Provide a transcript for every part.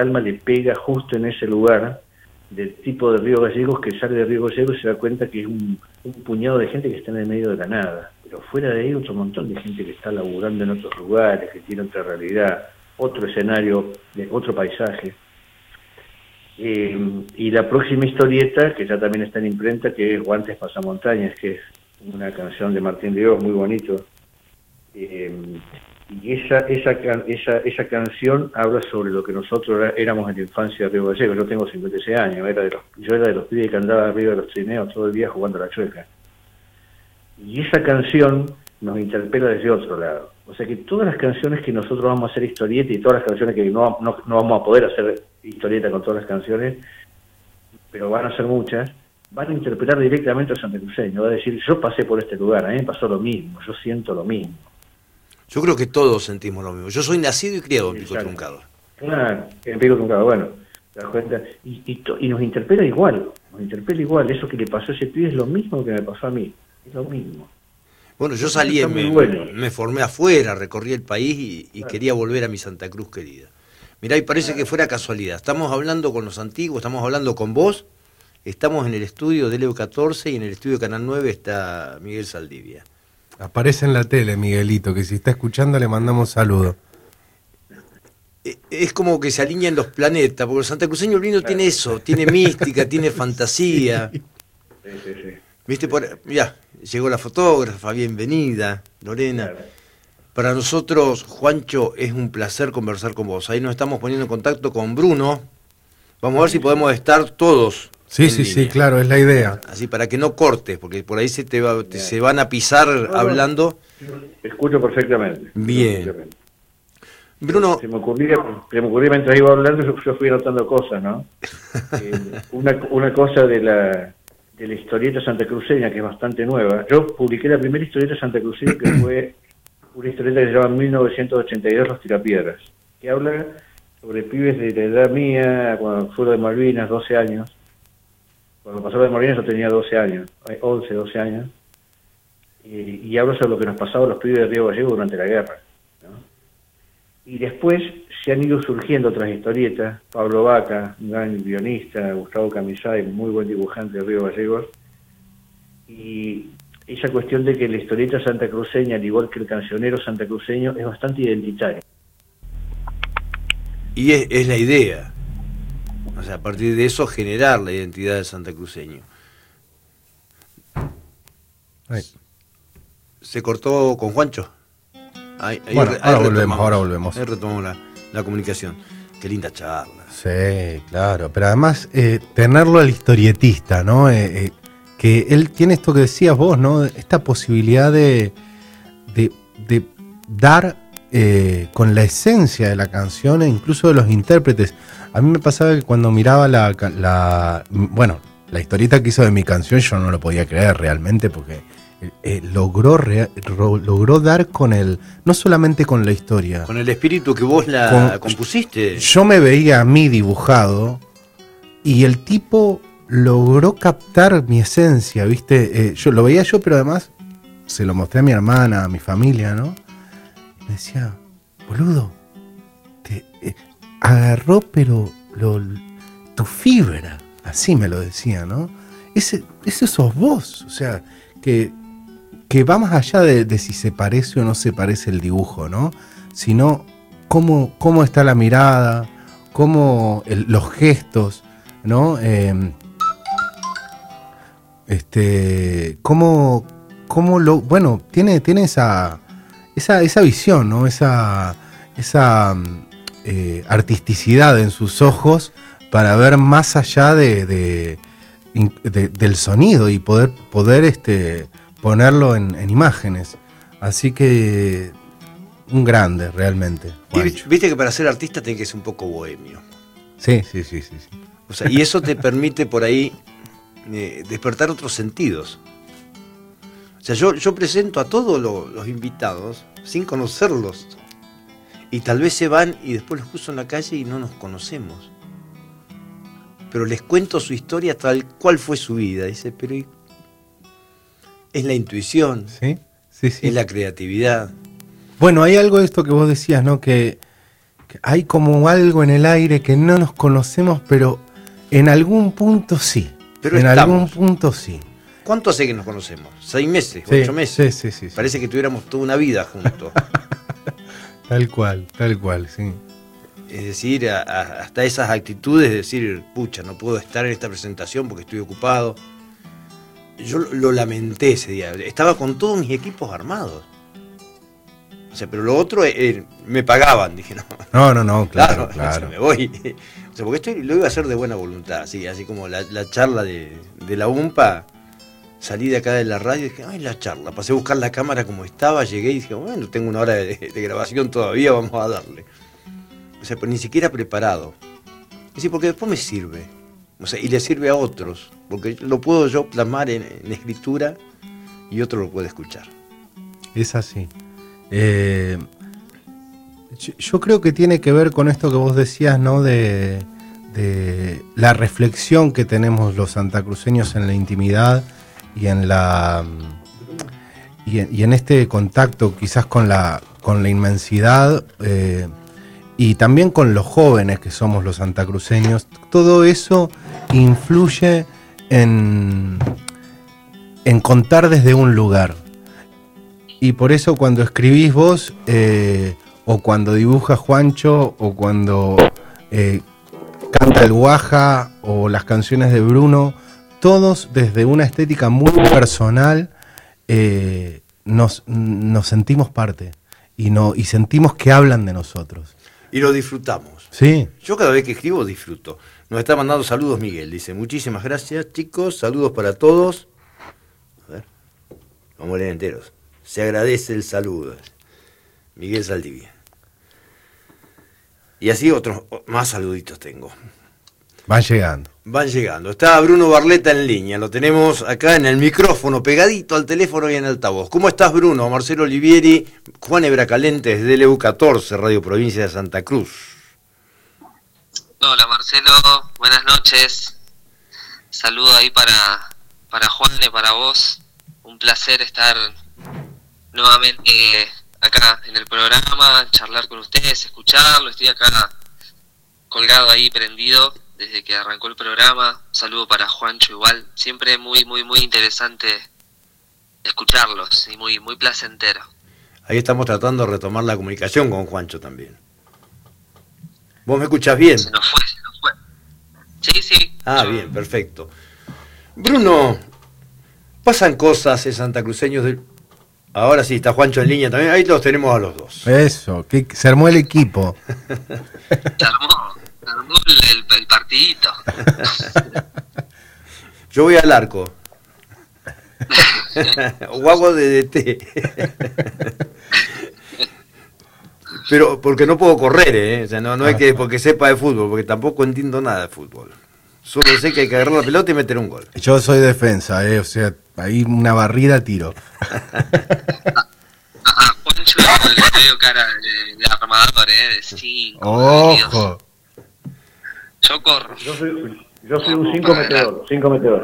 alma le pega justo en ese lugar del tipo de Río Gallegos que sale de Río Gallegos y se da cuenta que es un puñado de gente que está en el medio de la nada. Pero fuera de ahí otro montón de gente que está laburando en otros lugares, que tiene otra realidad, otro escenario, otro paisaje. Y la próxima historieta, que ya también está en imprenta, que es Guantes Pasamontañas, que es una canción de Martín Dios, muy bonito. Y esa canción habla sobre lo que nosotros éramos en la infancia de Río Gallegos. Yo tengo 56 años, yo era de los pibes que andaba arriba de los trineos todo el día jugando a la chueca. Y esa canción nos interpela desde otro lado. O sea que todas las canciones que nosotros vamos a hacer historieta y todas las canciones que no vamos a poder hacer historieta con todas las canciones, pero van a ser muchas, van a interpretar directamente a santacruceño. Va a decir, yo pasé por este lugar, a mí me pasó lo mismo, yo siento lo mismo. Yo creo que todos sentimos lo mismo. Yo soy nacido y criado en Pico Truncado. Claro, en Pico Truncado, bueno, te das cuenta. Y nos interpela igual, Eso que le pasó a ese pibe es lo mismo que me pasó a mí, es lo mismo. Bueno, yo salí, me formé afuera, recorrí el país y quería volver a mi Santa Cruz querida. Mirá, y parece que fuera casualidad. Estamos hablando con los antiguos, estamos hablando con vos, estamos en el estudio de Leo 14 y en el estudio de Canal 9 está Miguel Saldivia. Aparece en la tele, Miguelito, que si está escuchando le mandamos saludos. Es como que se alinean los planetas, porque el santacruceño lindo tiene eso, tiene mística, tiene fantasía. Sí. ¿Viste? Mirá, llegó la fotógrafa, bienvenida, Lorena. Claro. Para nosotros, Juancho, es un placer conversar con vos. Ahí nos estamos poniendo en contacto con Bruno. Vamos a ver si podemos estar todos. Sí, claro, es la idea. Así para que no cortes, porque por ahí se van a pisar hablando. Escucho perfectamente. Bien. Bruno. Se me ocurría mientras iba hablando, yo fui anotando cosas, ¿no? Una cosa de la historieta santacruceña, que es bastante nueva. Yo publiqué la primera historieta santacruceña, que fue una historieta que se llama 1982, Los Tirapiedras, que habla sobre pibes de la edad mía, cuando fue lo de Malvinas, 12 años. Cuando pasó lo de Malvinas yo tenía 12 años, 11, 12 años, y hablo sobre lo que nos pasaba a los pibes de Río Gallegos durante la guerra, ¿no? Y después se han ido surgiendo otras historietas, Pablo Vaca, un gran guionista, Gustavo Camisay, muy buen dibujante de Río Gallegos, y esa cuestión de que la historieta santacruceña, al igual que el cancionero santacruceño, es bastante identitaria. Y es la idea. O sea, a partir de eso generar la identidad del santacruceño. ¿Se cortó con Juancho? Ahora volvemos. Ahí retomamos la comunicación. Qué linda charla. Sí, claro. Pero además, tenerlo al historietista, ¿no? Que él tiene esto que decías vos, ¿no? Esta posibilidad de dar con la esencia de la canción e incluso de los intérpretes. A mí me pasaba que cuando miraba la historieta que hizo de mi canción, yo no lo podía creer realmente, porque logró dar con no solamente con la historia, con el espíritu que vos compusiste. Yo me veía a mí dibujado y el tipo logró captar mi esencia, ¿viste? Yo lo veía yo, pero además se lo mostré a mi hermana, a mi familia, ¿no? Me decía, boludo, te agarró, pero tu fibra, así me lo decía, ¿no? Ese sos vos, o sea, que va más allá de si se parece o no se parece el dibujo, ¿no? Sino cómo está la mirada, los gestos, ¿no? Tiene esa visión, ¿no? Esa artisticidad en sus ojos para ver más allá del sonido y poder ponerlo en imágenes. Así que un grande realmente. Y viste que para ser artista tenés que ser un poco bohemio. Sí. O sea, y eso te permite por ahí despertar otros sentidos. O sea, yo presento a todos los invitados sin conocerlos. Y tal vez se van y después los cruzo en la calle y no nos conocemos. Pero les cuento su historia tal cual fue su vida. Dice, pero es la intuición, sí. Es la creatividad. Bueno, hay algo de esto que vos decías, ¿no? Que Hay como algo en el aire que no nos conocemos, pero en algún punto sí. Pero en estamos. algún punto sí. ¿Cuánto hace que nos conocemos? ¿6 meses? Sí, 8 meses? Sí. Parece que tuviéramos toda una vida juntos. Tal cual, sí. Es decir, hasta esas actitudes de decir, pucha, no puedo estar en esta presentación porque estoy ocupado. Yo lo lamenté ese día. Estaba con todos mis equipos armados. O sea, pero lo otro, me pagaban. Dije, no. No, claro. Me voy. O sea, porque lo iba a hacer de buena voluntad. Así como la charla de la UMPA. Salí de acá de la radio y dije, ay, la charla. Pasé a buscar la cámara como estaba, llegué y dije, bueno, tengo una hora de grabación todavía, vamos a darle. O sea, pero ni siquiera preparado. Es decir, porque después me sirve. O sea, y le sirve a otros. Porque lo puedo yo plasmar en escritura y otro lo puede escuchar. Es así. Yo creo que tiene que ver con esto que vos decías, ¿no? De la reflexión que tenemos los santacruceños en la intimidad y en este contacto quizás con la inmensidad, y también con los jóvenes que somos los santacruceños. Todo eso influye en contar desde un lugar. Y por eso cuando escribís vos, o cuando dibuja Juancho, o cuando canta el Guaja, o las canciones de Bruno, todos desde una estética muy personal, nos sentimos parte y sentimos que hablan de nosotros. Y lo disfrutamos. Sí. Yo cada vez que escribo disfruto. Nos está mandando saludos Miguel. Dice, muchísimas gracias chicos, saludos para todos. A ver, vamos a leer enteros. Se agradece el saludo. Miguel Saldivia. Y así otros, más saluditos tengo. Van llegando. Está Bruno Barleta en línea. Lo tenemos acá en el micrófono, pegadito al teléfono y en altavoz. ¿Cómo estás, Bruno? Marcelo Olivieri, Juan Ebracalente desde LU14, Radio Provincia de Santa Cruz. Hola, Marcelo. Buenas noches. Saludo ahí para Juan y para vos. Un placer estar nuevamente acá en el programa, charlar con ustedes, escucharlo. Estoy acá colgado ahí, prendido desde que arrancó el programa. Un saludo para Juancho igual. Siempre muy interesante escucharlos y muy placentero. Ahí estamos tratando de retomar la comunicación con Juancho también. ¿Vos me escuchás bien? Se nos fue. Sí. Ah, bien, perfecto. Bruno, pasan cosas en santacruceños del... Ahora sí, está Juancho en línea también. Ahí los tenemos a los dos. Eso, que se armó el equipo. Se armó el partidito. Yo voy al arco. O hago de DT. Pero porque no puedo correr, ¿eh? O sea, no es que porque sepa de fútbol, porque tampoco entiendo nada de fútbol. Solo sé que hay que agarrar la pelota y meter un gol. Yo soy defensa, o sea, ahí una barrida tiro. A Juancho le veo cara de armador, de 5. ¡Ojo! Yo corro. Yo soy un 5 metedor. 5 metedor.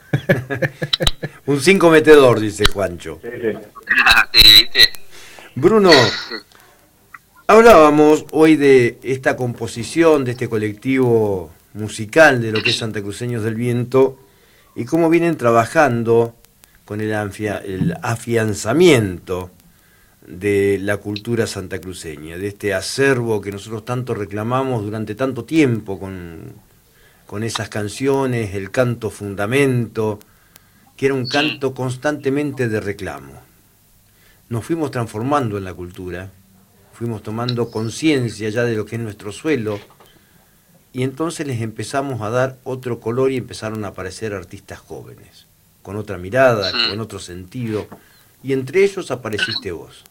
Un 5 metedor, dice Juancho. Sí. Sí, ¿viste? Bruno, hablábamos hoy de esta composición, de este colectivo musical de lo que es Santacruceños del Viento y cómo vienen trabajando con el afianzamiento de la cultura santacruceña, de este acervo que nosotros tanto reclamamos durante tanto tiempo con esas canciones, el canto fundamento, que era un canto constantemente de reclamo. Nos fuimos transformando en la cultura, fuimos tomando conciencia ya de lo que es nuestro suelo, y entonces les empezamos a dar otro color y empezaron a aparecer artistas jóvenes, con otra mirada, con otro sentido, y entre ellos apareciste vos.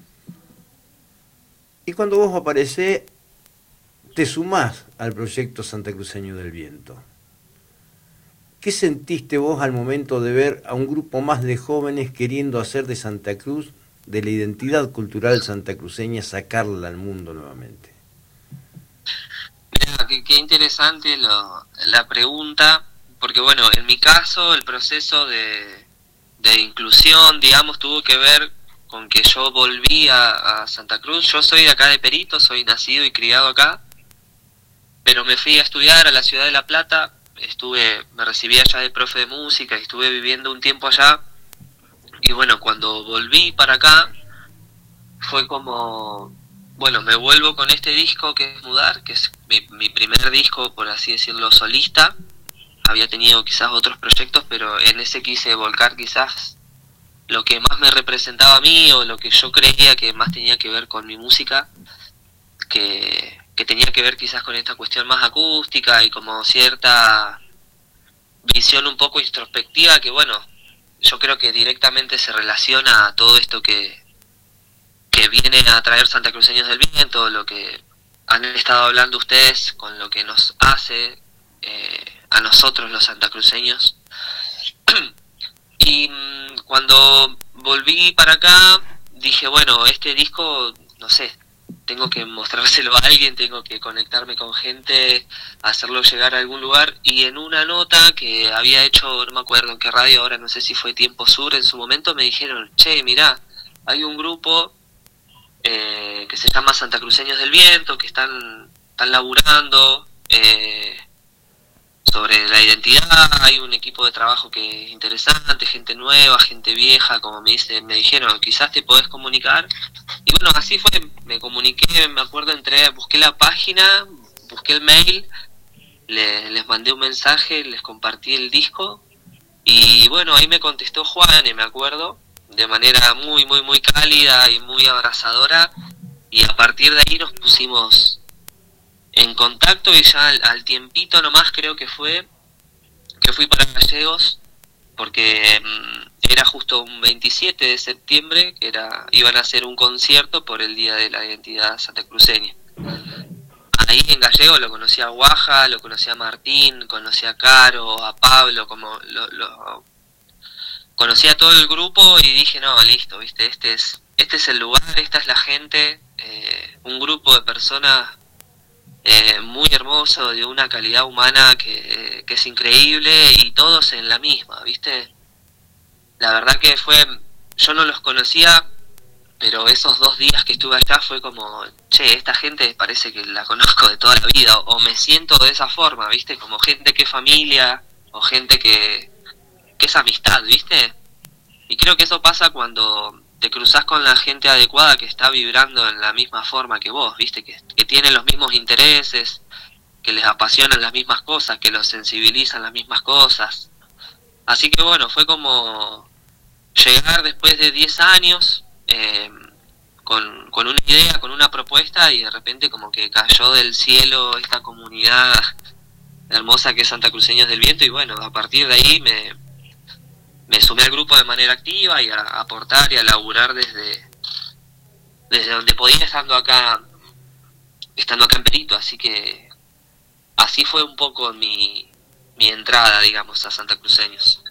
Y cuando vos aparecés, te sumás al proyecto Santacruceño del Viento. ¿Qué sentiste vos al momento de ver a un grupo más de jóvenes queriendo hacer de Santa Cruz, de la identidad cultural santacruceña, sacarla al mundo nuevamente? Mira, qué interesante la pregunta, porque bueno, en mi caso el proceso de inclusión, digamos, tuvo que ver con que yo volví a Santa Cruz. Yo soy de acá de Perito, soy nacido y criado acá, pero me fui a estudiar a la ciudad de La Plata, me recibí allá de profe de música y estuve viviendo un tiempo allá, y bueno, cuando volví para acá, fue como, bueno, me vuelvo con este disco que es Mudar, que es mi primer disco, por así decirlo, solista. Había tenido quizás otros proyectos, pero en ese quise volcar quizás lo que más me representaba a mí, o lo que yo creía que más tenía que ver con mi música, que tenía que ver quizás con esta cuestión más acústica y como cierta visión un poco introspectiva, que bueno, yo creo que directamente se relaciona a todo esto que viene a traer Santacruceños del Viento, lo que han estado hablando ustedes, con lo que nos hace a nosotros los santacruceños. Y cuando volví para acá, dije, bueno, este disco, no sé, tengo que mostrárselo a alguien, tengo que conectarme con gente, hacerlo llegar a algún lugar. Y en una nota que había hecho, no me acuerdo en qué radio ahora, no sé si fue Tiempo Sur en su momento, me dijeron, che, mirá, hay un grupo que se llama Santacruceños del Viento, que están laburando sobre la identidad, hay un equipo de trabajo que es interesante, gente nueva, gente vieja, como me dijeron, quizás te podés comunicar. Y bueno, así fue, me comuniqué, me acuerdo, busqué la página, busqué el mail, les mandé un mensaje, les compartí el disco, y bueno, ahí me contestó Juan, me acuerdo, de manera muy, muy, muy cálida y muy abrazadora, y a partir de ahí nos pusimos en contacto, y ya al tiempito nomás creo que fui para Gallegos, porque era justo un 27 de septiembre, que iban a hacer un concierto por el Día de la Identidad Santacruceña. Ahí en Gallegos lo conocí a Guaja, lo conocí a Martín, conocí a Caro, a Pablo, como conocí a todo el grupo y dije, no, listo, viste, este es el lugar, esta es la gente, un grupo de personas muy hermoso, de una calidad humana que es increíble, y todos en la misma, viste. La verdad que yo no los conocía, pero esos 2 días que estuve allá fue como, che, esta gente parece que la conozco de toda la vida, o me siento de esa forma, viste, como gente que es familia, o gente que es amistad, viste. Y creo que eso pasa cuando te cruzás con la gente adecuada, que está vibrando en la misma forma que vos, viste, que tienen los mismos intereses, que les apasionan las mismas cosas, que los sensibilizan las mismas cosas. Así que bueno, fue como llegar después de 10 años con una idea, con una propuesta, y de repente como que cayó del cielo esta comunidad hermosa que es Santacruceños del Viento, y bueno, a partir de ahí me sumé al grupo de manera activa y a aportar y a laburar desde donde podía, estando acá en Perito. Así que así fue un poco mi entrada, digamos, a Santacruceños.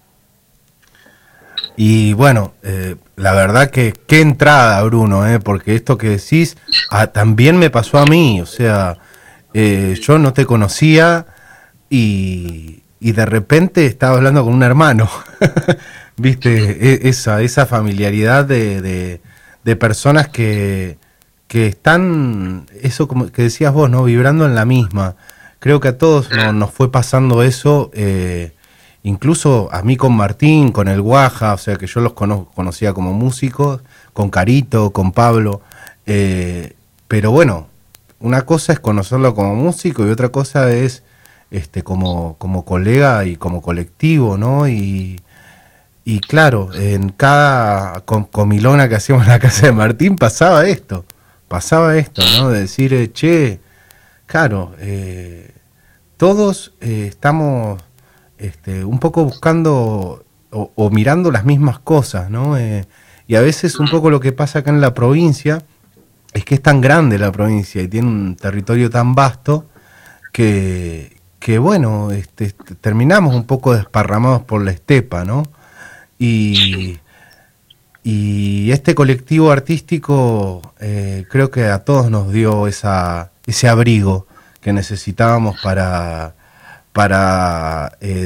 Y bueno, la verdad que qué entrada, Bruno, porque esto que decís también me pasó a mí. O sea, yo no te conocía y de repente estaba hablando con un hermano. Viste, esa familiaridad de personas que están, eso como que decías vos, ¿no? Vibrando en la misma. Creo que a todos nos fue pasando eso, incluso a mí con Martín, con el Guaja, o sea que yo los conocía como músicos, con Carito, con Pablo, pero bueno, una cosa es conocerlo como músico y otra cosa es como colega y como colectivo, ¿no? Y claro, en cada comilona que hacíamos en la casa de Martín pasaba esto, ¿no? De decir, che, claro, todos estamos un poco buscando o mirando las mismas cosas, ¿no? Y a veces un poco lo que pasa acá en la provincia es que es tan grande la provincia y tiene un territorio tan vasto que bueno, terminamos un poco desparramados por la estepa, ¿no? Y este colectivo artístico creo que a todos nos dio ese abrigo que necesitábamos para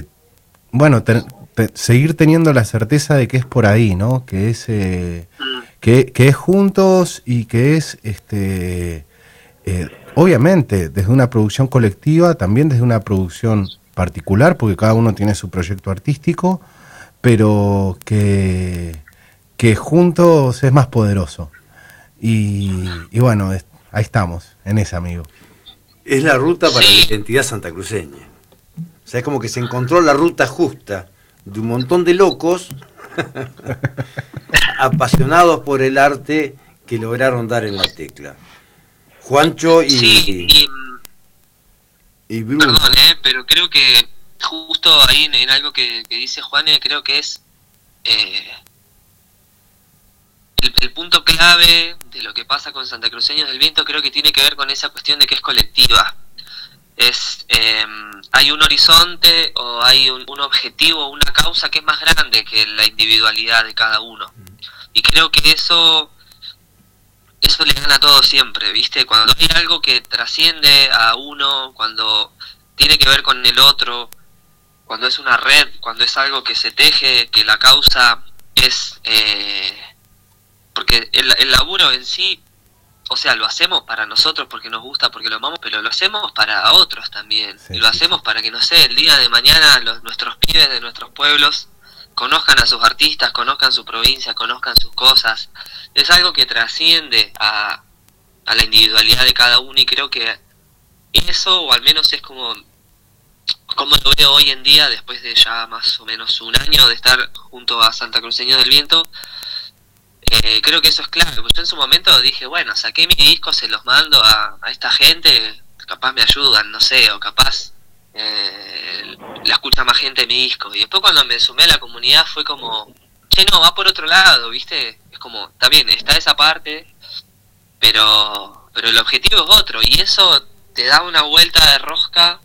bueno, seguir teniendo la certeza de que es por ahí, ¿no? Que que es juntos y que es obviamente desde una producción colectiva, también desde una producción particular, porque cada uno tiene su proyecto artístico, pero que juntos es más poderoso. Y bueno, ahí estamos, en ese, amigo. Es la ruta para la identidad santacruceña. O sea, es como que se encontró la ruta justa de un montón de locos apasionados por el arte que lograron dar en la tecla. Juancho y Bruno. Perdón, pero creo que justo ahí en algo que dice Juane, creo que es el punto clave de lo que pasa con Santacruceños del Viento. Creo que tiene que ver con esa cuestión de que es colectiva. Hay un horizonte o hay un objetivo, una causa que es más grande que la individualidad de cada uno. Y creo que eso le gana a todo siempre, ¿viste? Cuando hay algo que trasciende a uno, cuando tiene que ver con el otro, cuando es una red, cuando es algo que se teje, que la causa es... porque el laburo en sí, o sea, lo hacemos para nosotros porque nos gusta, porque lo amamos, pero lo hacemos para otros también. Sí, y lo hacemos para que, no sé, el día de mañana nuestros pibes de nuestros pueblos conozcan a sus artistas, conozcan su provincia, conozcan sus cosas. Es algo que trasciende a la individualidad de cada uno, y creo que eso, o al menos es como lo veo hoy en día, después de ya más o menos un año de estar junto a Santacruceños del Viento. Creo que eso es clave. Yo en su momento dije, bueno, saqué mi disco, se los mando a esta gente, capaz me ayudan, no sé, o capaz la escucha más gente de mi disco. Y después cuando me sumé a la comunidad fue como, che, no, va por otro lado, ¿viste? Es como, está bien, está esa parte, pero el objetivo es otro, y eso te da una vuelta de rosca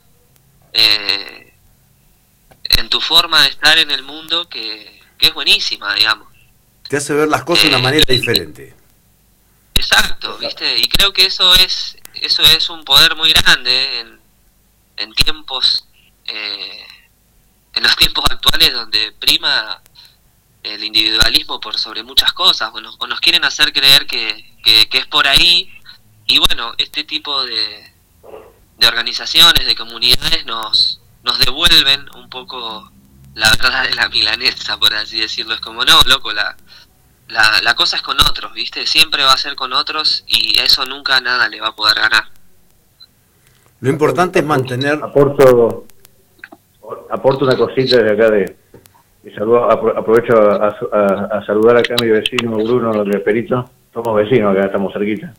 en tu forma de estar en el mundo que es buenísima, digamos. Te hace ver las cosas de una manera diferente. Exacto, ¿viste? Y creo que eso es un poder muy grande en tiempos, en los tiempos actuales, donde prima el individualismo por sobre muchas cosas, o nos quieren hacer creer que es por ahí. Y bueno, este tipo de organizaciones, de comunidades nos devuelven un poco la verdad de la milanesa, por así decirlo. Es como, no, loco, la cosa es con otros, ¿viste? Siempre va a ser con otros, y eso nunca nada le va a poder ganar. Lo importante es mantener... Aporto una cosita de acá de saludo, aprovecho a saludar acá a mi vecino Bruno de Perito. Somos vecinos acá, estamos cerquita.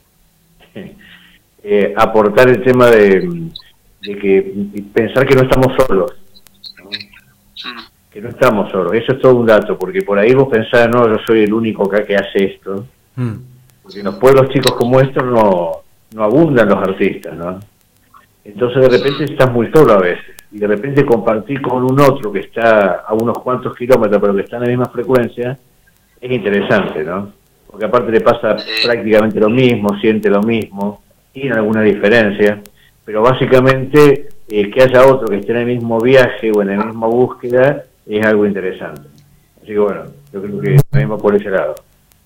Aportar el tema de que pensar que no estamos solos, ¿no? Que no estamos solos, eso es todo un dato, porque por ahí vos pensás, no, yo soy el único acá que hace esto, porque en los pueblos chicos como estos no abundan los artistas, ¿no? Entonces de repente estás muy solo a veces, y de repente compartir con un otro que está a unos cuantos kilómetros, pero que está en la misma frecuencia, es interesante, ¿no? Porque aparte le pasa prácticamente lo mismo, siente lo mismo, tiene alguna diferencia, pero básicamente que haya otro que esté en el mismo viaje o en la misma búsqueda es algo interesante. Así que bueno, yo creo que lo mismo por ese lado.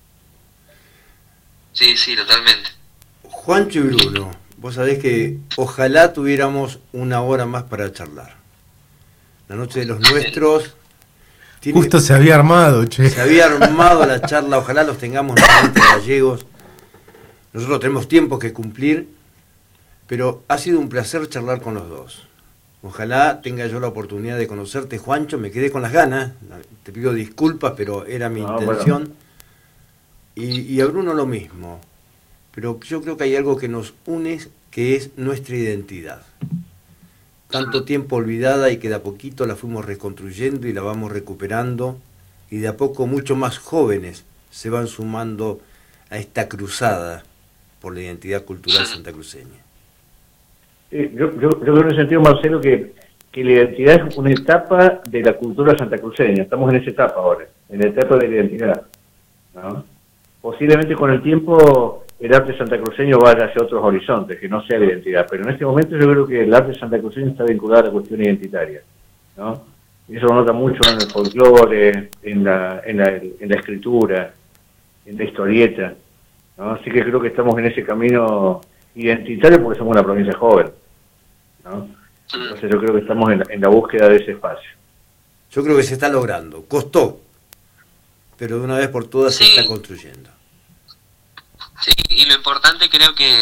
Sí, totalmente. Juancho y Bruno, vos sabés que ojalá tuviéramos una hora más para charlar. La noche de los nuestros... Justo se había armado, che. Se había armado la charla, ojalá los tengamos nuevamente gallegos. Nosotros tenemos tiempos que cumplir, pero ha sido un placer charlar con los dos. Ojalá tenga yo la oportunidad de conocerte, Juancho. Me quedé con las ganas, te pido disculpas, pero era mi intención. Bueno. Y a Bruno lo mismo. Pero yo creo que hay algo que nos une, que es nuestra identidad. Tanto tiempo olvidada, y que de a poquito la fuimos reconstruyendo y la vamos recuperando. Y de a poco mucho más jóvenes se van sumando a esta cruzada por la identidad cultural santacruceña. Yo creo en el sentido, Marcelo, que la identidad es una etapa de la cultura santacruceña. Estamos en esa etapa ahora, en la etapa de la identidad, ¿no? Posiblemente con el tiempo el arte santacruceño vaya hacia otros horizontes, que no sea la identidad, pero en este momento yo creo que el arte santacruceño está vinculado a la cuestión identitaria, ¿no? Y eso lo nota mucho en el folclore, en la escritura. la historieta, ¿no? Así que creo que estamos en ese camino identitario porque somos una provincia joven, ¿no? Entonces yo creo que estamos en la búsqueda de ese espacio. Yo creo que se está logrando. Costó, pero de una vez por todas se está construyendo. Sí, y lo importante yo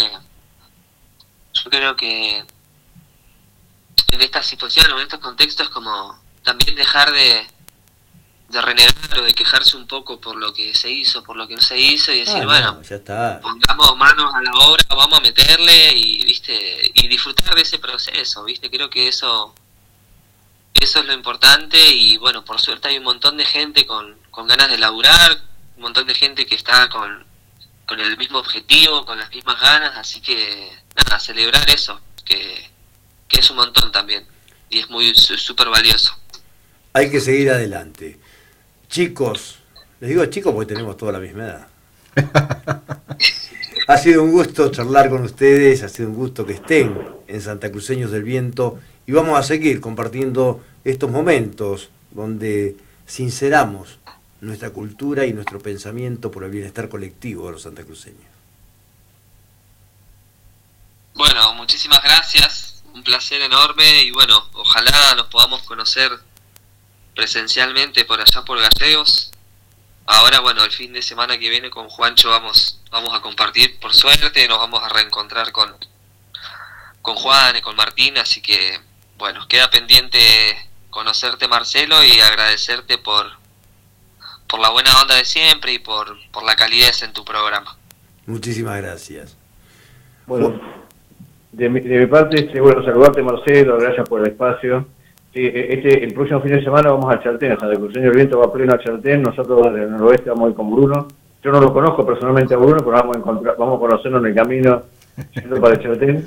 creo que en esta situación o en estos contextos como también dejar de renegar o de quejarse un poco por lo que se hizo, por lo que no se hizo y decir, bueno, ya está. Pongamos manos a la obra, vamos a meterle y disfrutar de ese proceso, ¿viste? Creo que eso es lo importante y bueno, por suerte hay un montón de gente con ganas de laburar, un montón de gente que está con el mismo objetivo, con las mismas ganas, así que nada, celebrar eso, que es un montón también y es muy súper valioso. Hay que seguir adelante. Chicos, les digo chicos porque tenemos toda la misma edad. Ha sido un gusto charlar con ustedes, ha sido un gusto que estén en Santacruceños del Viento y vamos a seguir compartiendo estos momentos donde sinceramos nuestra cultura y nuestro pensamiento por el bienestar colectivo de los santacruceños. Bueno, muchísimas gracias, un placer enorme y bueno, ojalá nos podamos conocer presencialmente por allá por Gallegos. Ahora bueno, el fin de semana que viene con Juancho vamos a compartir, por suerte nos vamos a reencontrar con Juan y con Martín, así que bueno, queda pendiente conocerte, Marcelo, y agradecerte por la buena onda de siempre y por la calidez en tu programa. Muchísimas gracias. Bueno, de mi parte, bueno, saludarte, Marcelo, gracias por el espacio. Sí, el próximo fin de semana vamos a Chaltén, a Santacruceños del Viento va pleno a Chaltén, nosotros del noroeste vamos a ir con Bruno. Yo no lo conozco personalmente a Bruno, pero vamos a conocernos en el camino yendo para Chaltén.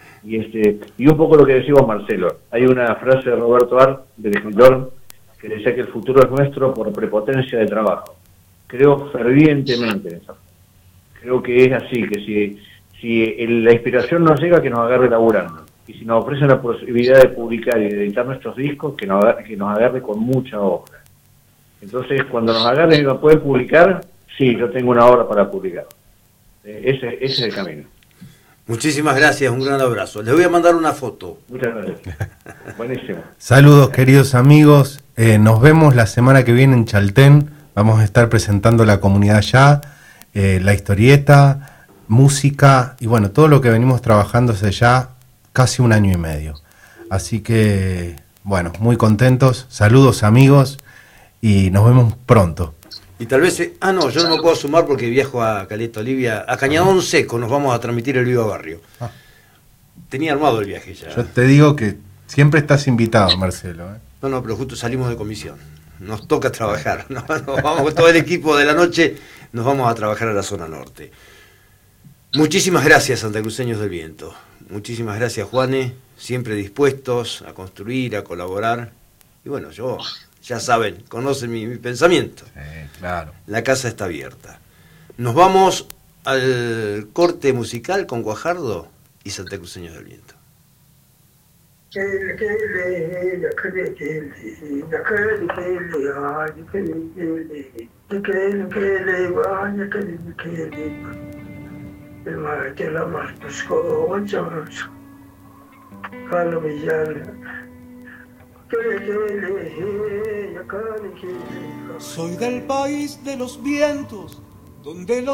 Y un poco lo que decimos, Marcelo, hay una frase de Roberto Art, del escritor, que decía que el futuro es nuestro por prepotencia de trabajo. Creo fervientemente en eso. Creo que es así, que si la inspiración nos llega, que nos agarre laburando. Y si nos ofrecen la posibilidad de publicar y de editar nuestros discos, que nos agarre con mucha obra. Entonces, cuando nos agarren y nos pueden publicar, sí, yo tengo una obra para publicar. Ese es el camino. Muchísimas gracias, un gran abrazo. Les voy a mandar una foto. Muchas gracias. Buenísimo. Saludos, queridos amigos. Nos vemos la semana que viene en Chaltén. Vamos a estar presentando la comunidad allá, la historieta, música y bueno, todo lo que venimos trabajando hace ya casi 1 año y medio. Así que, bueno, muy contentos. Saludos, amigos, y nos vemos pronto. Y tal vez, no, yo no me puedo sumar porque viajo a Caleta Olivia, a Cañadón Seco, nos vamos a transmitir el Viva Barrio. Tenía armado el viaje ya. Yo te digo que siempre estás invitado, Marcelo. No, pero justo salimos de comisión. Nos toca trabajar. Nos vamos, todo el equipo de la noche, nos vamos a trabajar a la zona norte. Muchísimas gracias, Santacruceños del Viento. Muchísimas gracias, Juane. Siempre dispuestos a construir, a colaborar. Y bueno, yo... Ya saben, conocen mi pensamiento. Claro. La casa está abierta. Nos vamos al corte musical con Guajardo y Santacruceños del Viento. Soy del país de los vientos, donde los